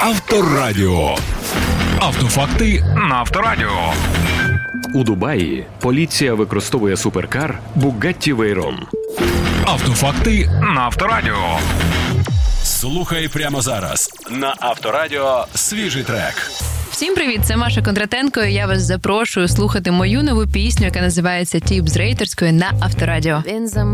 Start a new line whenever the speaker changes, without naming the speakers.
Авторадіо. Автофакти на Авторадіо.
У Дубаї поліція використовує суперкар Bugatti Veyron.
Автофакти на Авторадіо. Слухай прямо зараз на Авторадіо свіжий трек.
Всім привіт, це Маша Кондратенко, і я вас запрошую слухати мою нову пісню, яка називається «Тіп з рейтерської» на Авторадіо.